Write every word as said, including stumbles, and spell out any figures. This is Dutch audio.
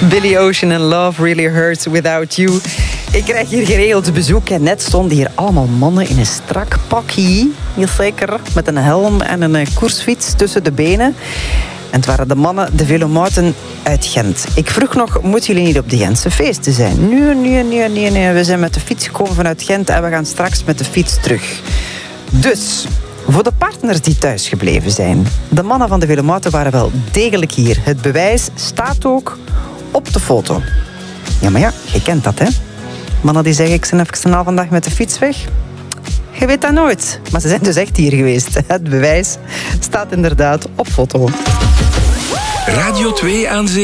Billy Ocean en Love Really Hurts Without You. Ik krijg hier geregeld bezoek. En net stonden hier allemaal mannen in een strak pakje. Heel zeker, met een helm en een koersfiets tussen de benen. En het waren de mannen, de Velomouten uit Gent. Ik vroeg nog, moeten jullie niet op de Gentse feesten zijn? Nee, nee, nee, nee, nee. We zijn met de fiets gekomen vanuit Gent en we gaan straks met de fiets terug. Dus, voor de partners die thuis gebleven zijn. De mannen van de Velomouten waren wel degelijk hier. Het bewijs staat ook op de foto. Ja, maar ja, je kent dat, hè? Mannen die zeggen, ik ben even snel vandaag met de fiets weg. Je weet dat nooit. Maar ze zijn dus echt hier geweest. Het bewijs staat inderdaad op foto. Radio twee aan zee.